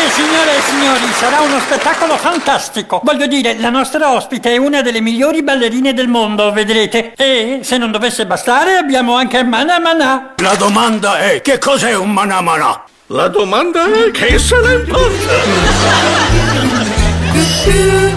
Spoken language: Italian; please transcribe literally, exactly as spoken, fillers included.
signore e signori, sarà uno spettacolo fantastico. Voglio dire, la nostra ospite è una delle migliori ballerine del mondo, vedrete. E, se non dovesse bastare, abbiamo anche Mana Mana. La domanda è, che cos'è un Mana Mana? La domanda è, che se ne importa?